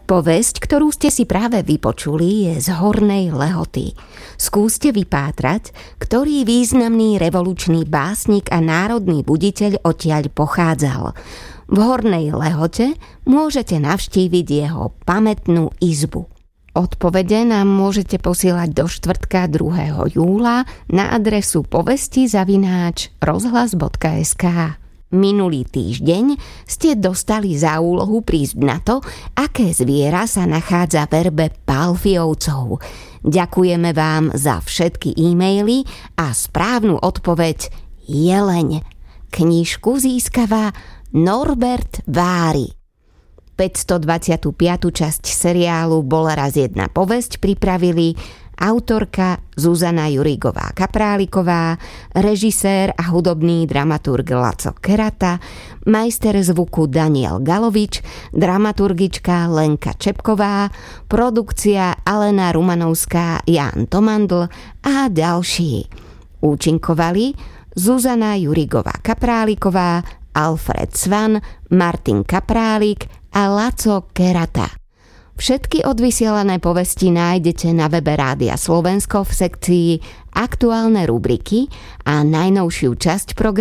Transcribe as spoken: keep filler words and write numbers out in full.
Povesť, ktorú ste si práve vypočuli, je z Hornej Lehoty. Skúste vypátrať, ktorý významný revolučný básnik a národný buditeľ odtiaľ pochádzal. V Hornej Lehote môžete navštíviť jeho pamätnú izbu. Odpovede nám môžete posielať do štvrtka druhého júla na adresu povesti zavináč rozhlas bodka es ká. Minulý týždeň ste dostali za úlohu prísť na to, aké zviera sa nachádza v erbe Pálfiovcov. Ďakujeme vám za všetky e-maily a správnu odpoveď jeleň. Knižku získava Norbert Vári. päťstodvadsiatu piatu časť seriálu Bola raz jedna povesť pripravili autorka Zuzana Jurigová-Kapráliková, režisér a hudobný dramaturg Laco Kerata, majster zvuku Daniel Galovič, dramaturgička Lenka Čepková, produkcia Alena Rumanovská, Ján Tomandl a ďalší. Účinkovali Zuzana Jurigová-Kapráliková, Alfred Svan, Martin Kaprálik a Laco Kerata. Všetky odvysielané povesti nájdete na webe Rádia Slovensko v sekcii Aktuálne rubriky a najnovšiu časť programu